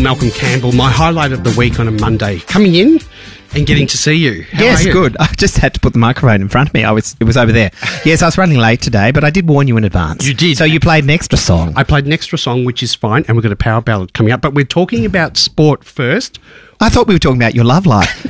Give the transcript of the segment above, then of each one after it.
Malcolm Campbell. My highlight of the week on a Monday. Coming in and getting to see you. How are you? Good. I just had to put the microphone in front of me. It was over there. Yes, I was running late today, but I did warn you in advance. You did. So you played an extra song. I played an extra song, which is fine, and we've got a power ballad coming up. But we're talking about sport first. I thought we were talking about your love life.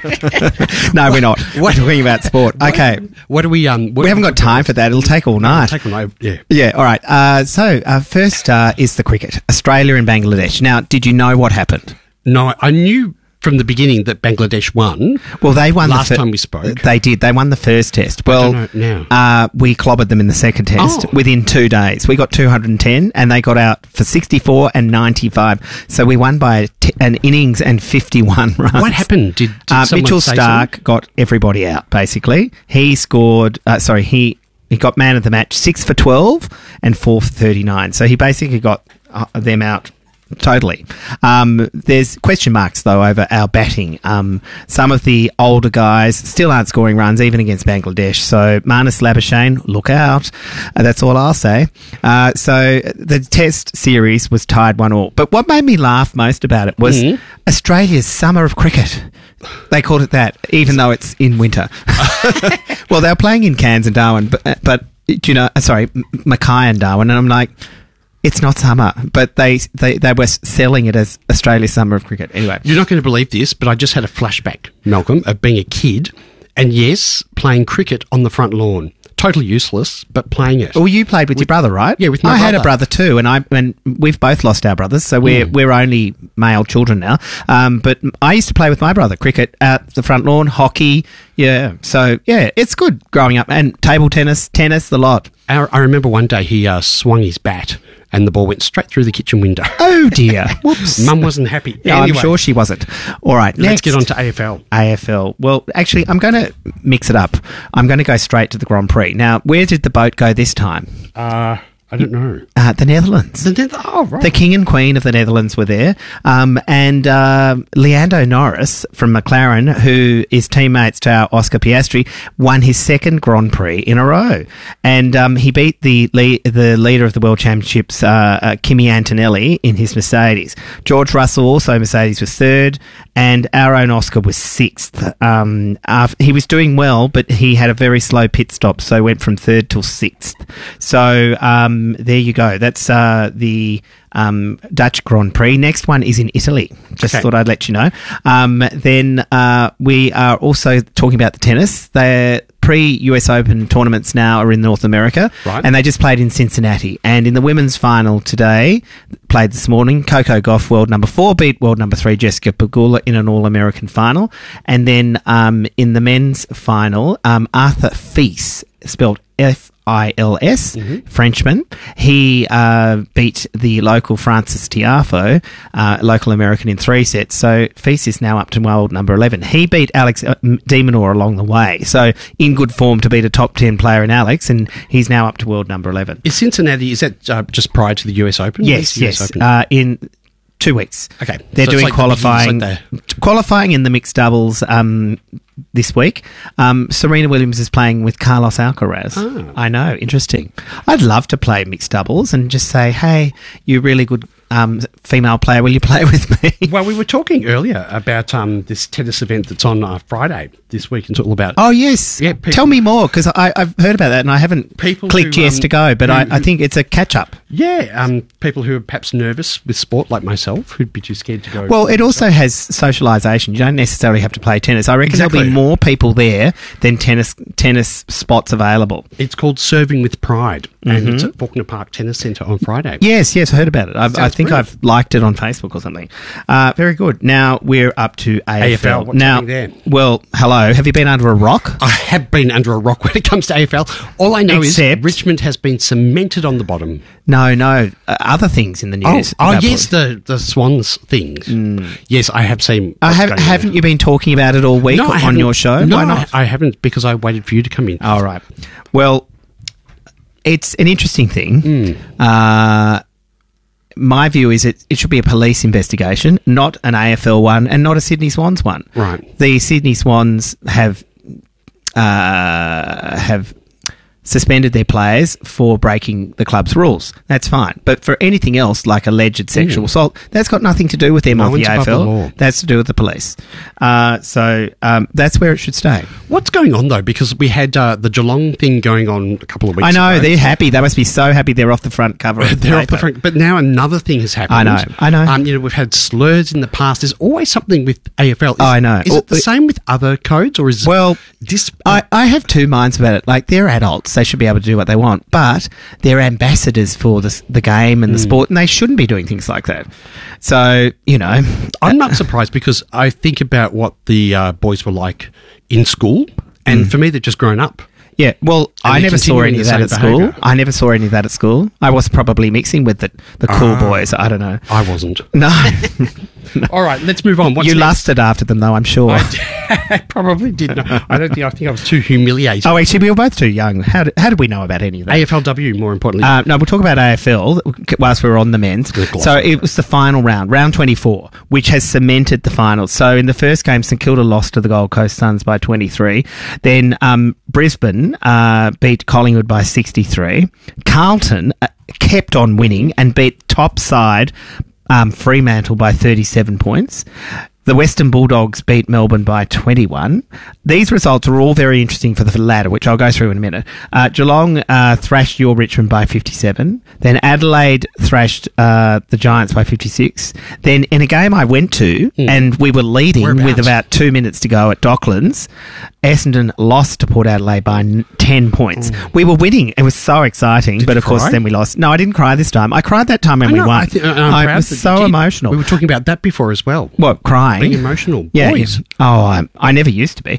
No, we're not. We're talking about sport. Okay. What do we... We haven't got time for that. It'll take all night. Take all night, yeah. Yeah, all right. First is the cricket. Australia and Bangladesh. Now, did you know what happened? No, I knew from the beginning that Bangladesh won. Well, they won last time we spoke. They did. They won the first test. Well, I don't know now. We clobbered them in the second test within 2 days. We got 210 and they got out for 64 and 95. So we won by an innings and 51 runs. What happened? Did Mitchell Starc got everybody out, basically. He scored... He got man of the match, 6 for 12 and 4 for 39. So he basically got them out totally. There's question marks, though, over our batting. Some of the older guys still aren't scoring runs, even against Bangladesh. So Marnus Labuschagne, look out. That's all I'll say. So the test series was tied 1-1. But what made me laugh most about it was Australia's summer of cricket. They called it that, even though it's in winter. Well, they were playing in Cairns and Darwin, but you know, Mackay and Darwin, and I'm like, it's not summer, but they were selling it as Australia's summer of cricket. Anyway. You're not going to believe this, but I just had a flashback, Malcolm, of being a kid and, yes, playing cricket on the front lawn. Totally useless, but playing it. Well, you played with your brother, right? Yeah, with my brother. I had a brother too, and we've both lost our brothers, so we're only male children now. But I used to play with my brother, cricket at the front lawn, hockey, yeah. So, yeah, it's good growing up. And table tennis, the lot. I remember one day he swung his bat and the ball went straight through the kitchen window. Oh, dear. Whoops. Mum wasn't happy. Yeah, anyway, I'm sure she wasn't. All right, let's next. get on to AFL. AFL. Well, actually, I'm going to mix it up. I'm going to go straight to the Grand Prix. Now, where did the boat go this time? I don't know. The Netherlands. Oh, right. The King and Queen of the Netherlands were there. And Lando Norris from McLaren, who is teammates to our Oscar Piastri, won his second Grand Prix in a row. And he beat the leader of the World Championships, Kimi Antonelli, in his Mercedes. George Russell, also Mercedes, was third. And our own Oscar was sixth. He was doing well, but he had a very slow pit stop, so went from third till sixth. So there you go. That's the Dutch Grand Prix. Next one is in Italy. Just thought I'd let you know. Then we are also talking about the tennis. The pre-US Open tournaments now are in North America, right, and they just played in Cincinnati. And in the women's final today, played this morning, Coco Gauff, world number 4, beat world number 3 Jessica Pegula in an All-American final. And then in the men's final, Arthur Fils, spelled F-I-L-S, Frenchman. He beat the local Francis Tiafoe, local American, in 3 sets. So Fils is now up to world number 11. He beat Alex de Minaur along the way. So in good form to beat a top 10 player in Alex, and he's now up to world number 11. Is Cincinnati, is that just prior to the US Open? Yes. In 2 weeks. Okay. They're doing qualifying in the mixed doubles this week. Serena Williams is playing with Carlos Alcaraz. Oh. I know, interesting. I'd love to play mixed doubles and just say, hey, you're really good female player, will you play with me? Well, we were talking earlier about this tennis event that's on Friday this week, and it's all about... Oh, yes. Yeah, tell me more, because I've heard about that and I haven't clicked yes to go, but I think it's a catch-up. Yeah, people who are perhaps nervous with sport, like myself, who'd be too scared to go. Well, it also has socialisation. You don't necessarily have to play tennis. I reckon there'll be more people there than tennis spots available. It's called Serving with Pride, and it's at Faulkner Park Tennis Centre on Friday. Yes, I heard about it. I think I've liked it on Facebook or something. Very good. Now we're up to AFL. What's happening there? Well, hello. Have you been under a rock? I have been under a rock when it comes to AFL. All I know is Richmond has been cemented on the bottom. No. Other things in the news. Oh yes, the Swans things. Yes, I have seen. Haven't you been talking about it all week on your show? No, why not? I haven't, because I waited for you to come in. All right. Well, it's an interesting thing. My view is it should be a police investigation, not an AFL one, and not a Sydney Swans one. Right. The Sydney Swans have suspended their players for breaking the club's rules. That's fine. But for anything else, like alleged sexual assault, that's got nothing to do with them or the AFL. That's to do with the police. So that's where it should stay. What's going on, though? Because we had the Geelong thing going on a couple of weeks ago. I know, they're happy. They must be so happy they're off the front cover of the They're off the front. But now another thing has happened. I know. We've had slurs in the past. There's always something with AFL. I know. Is it the same with other codes, or is I have two minds about it. Like, they're adults. They should be able to do what they want. But they're ambassadors for the game and the sport, and they shouldn't be doing things like that. So, I'm not surprised, because I think about what the boys were like in school, and for me, they've just grown up. Yeah, well, I never saw any of that at school. I was probably mixing with the cool boys. I don't know. I wasn't. No. All right, let's move on. You lusted after them, though, I'm sure. I probably did. No, I think I was too humiliated. Oh, actually, we were both too young. How did we know about any of that? AFLW, more importantly. No, we'll talk about AFL whilst we're on the men's. So it was the final round 24, which has cemented the finals. So in the first game, St Kilda lost to the Gold Coast Suns by 23. Then Brisbane beat Collingwood by 63. Carlton kept on winning and beat top side Fremantle by 37 points. The Western Bulldogs beat Melbourne by 21. These results are all very interesting for the ladder, which I'll go through in a minute. Geelong thrashed your Richmond by 57. Then Adelaide thrashed the Giants by 56. Then in a game I went to, and we were leading with about 2 minutes to go at Docklands, Essendon lost to Port Adelaide by 10 points. We were winning. It was so exciting, but of course then we lost. No, I didn't cry this time. I cried that time when we won. I was so emotional. We were talking about that before as well. What, crying? Being emotional. Yeah. Boys. Oh, I never used to be.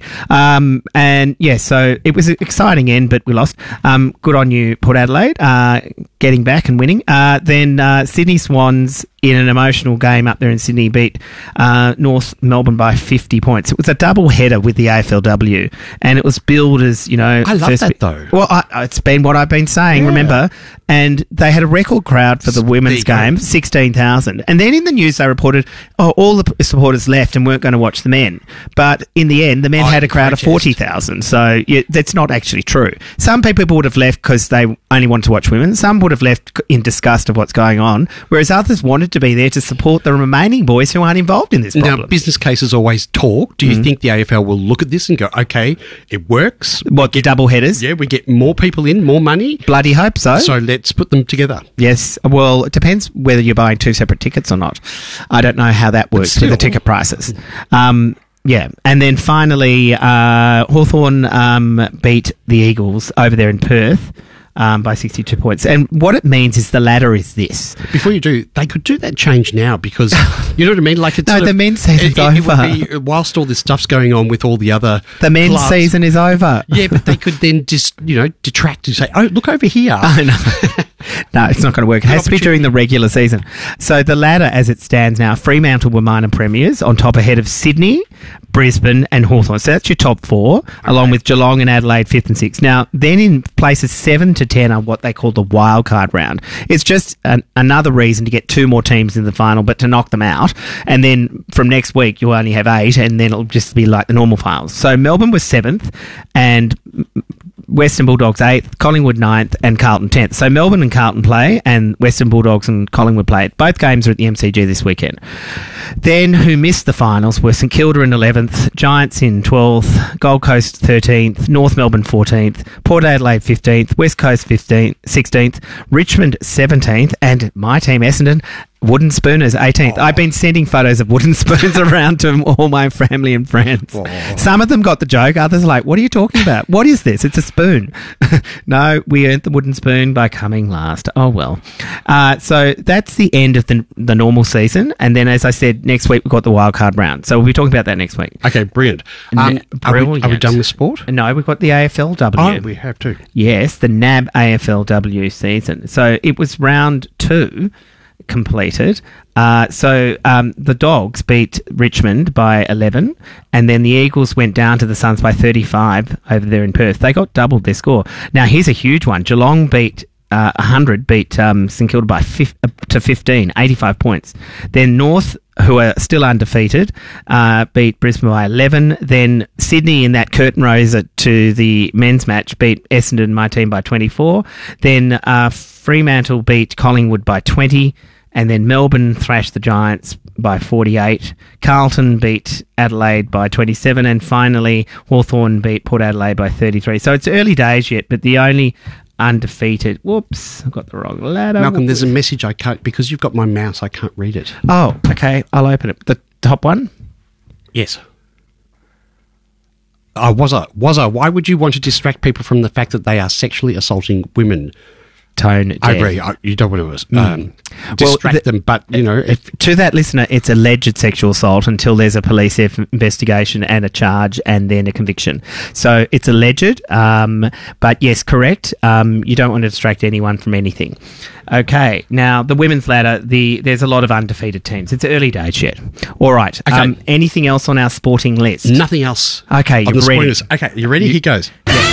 And yeah, so it was an exciting end, but we lost. Good on you, Port Adelaide, getting back and winning. Then Sydney Swans, in an emotional game up there in Sydney, beat North Melbourne by 50 points. It was a double header with the AFLW, and it was billed as, I love that, though. Well, it's been what I've been saying, remember? And they had a record crowd for the women's game, 16,000. And then in the news they reported, all the supporters left and weren't going to watch the men. But in the end, the men had a crowd of 40,000. So that's not actually true. Some people would have left because they only wanted to watch women. Some would have left in disgust of what's going on, whereas others wanted to be there to support the remaining boys who aren't involved in this problem. Now, business cases always talk. Do you think the AFL will look at this and go, okay, it works? What, the double headers? Yeah, we get more people in, more money. Bloody hope so. So let's put them together. Yes. Well, it depends whether you're buying two separate tickets or not. I don't know how that works with the ticket prices. Yeah. And then finally, Hawthorn beat the Eagles over there in Perth by 62 points. And what it means is the ladder is this. Before you do, they could do that change now, because, you know what I mean? Like, it's the men's season's over. It would be, whilst all this stuff's going on with all the other The men's season is over. Yeah, but they could then just, detract and say, oh, look over here. I know. No, it's not going to work. It has to be during the regular season. So the ladder, as it stands now, Fremantle were minor premiers, on top ahead of Sydney, Brisbane and Hawthorn. So that's your top four, along with Geelong and Adelaide 5th and 6th. Now, then in places 7 to 10 are what they call the wildcard round. It's just another reason to get two more teams in the final, but to knock them out. And then from next week, you'll only have 8, and then it'll just be like the normal finals. So Melbourne was 7th, and Western Bulldogs 8th, Collingwood 9th, and Carlton 10th. So Melbourne and Carlton play, and Western Bulldogs and Collingwood play. Both games are at the MCG this weekend. Then, who missed the finals were St Kilda in 11th, Giants in 12th, Gold Coast 13th, North Melbourne 14th, Port Adelaide 15th, West Coast 16th, Richmond 17th, and my team Essendon, Wooden Spooners 18th. I've been sending photos of wooden spoons around to all my family and friends. Some of them got the joke. Others are like, what are you talking about? What is this? It's a spoon. No, we earned the wooden spoon by coming last. Oh, well. So that's the end of the normal season. And then, as I said, next week we've got the wildcard round. So we'll be talking about that next week. Okay, brilliant. Are we done with sport? No, we've got the AFLW. Oh, we have too. Yes, the NAB AFLW season. So it was round 2 completed. The Dogs beat Richmond by 11, and then the Eagles went down to the Suns by 35 over there in Perth. They got doubled their score. Now, here's a huge one. Geelong beat 100, beat St Kilda by 15, 85 points. Then North who are still undefeated, beat Brisbane by 11. Then Sydney, in that curtain raiser to the men's match, beat Essendon, my team, by 24. Then Fremantle beat Collingwood by 20. And then Melbourne thrashed the Giants by 48. Carlton beat Adelaide by 27. And finally, Hawthorn beat Port Adelaide by 33. So it's early days yet, but the only undefeated... Whoops, I've got the wrong ladder. Malcolm, there's a message I can't... Because you've got my mouse, I can't read it. Oh, okay. I'll open it. The top one? Yes. Why would you want to distract people from the fact that they are sexually assaulting women? Tone. I agree. You don't want to distract them, but, you know... To that listener, it's alleged sexual assault until there's a police investigation and a charge and then a conviction. So it's alleged, but yes, correct. You don't want to distract anyone from anything. Okay, now the women's ladder, there's a lot of undefeated teams. It's early days yet. All right. Okay. Anything else on our sporting list? Nothing else. Okay, you're ready. Okay, you ready? Here goes.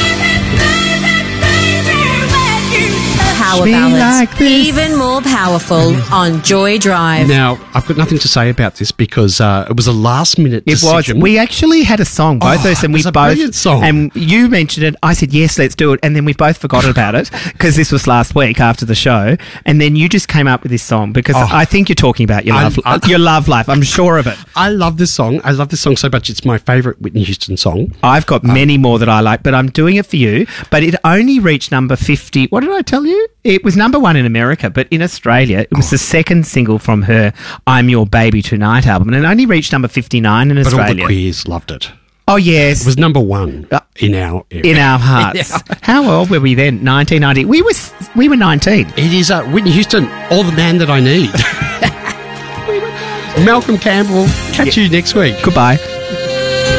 Power ballads, like even more powerful on Joy Drive. Now, I've got nothing to say about this because it was a last-minute decision. It was. We actually had a song, both of us, and we both. Brilliant song. And you mentioned it. I said yes, let's do it, and then we both forgot about it because this was last week after the show, and then you just came up with this song because I think you're talking about your love life. I'm sure of it. I love this song. I love this song so much. It's my favourite Whitney Houston song. I've got many more that I like, but I'm doing it for you. But it only reached number 50. What did I tell you? It was number 1 in America, but in Australia, it was the second single from her I'm Your Baby Tonight album, and it only reached number 59 in Australia. But all the queers loved it. Oh, yes. It was number 1 in our area. In our hearts. How old were we then? 1990. We were 19. It is Whitney Houston, all the man that I need. Malcolm Campbell, catch you next week. Goodbye.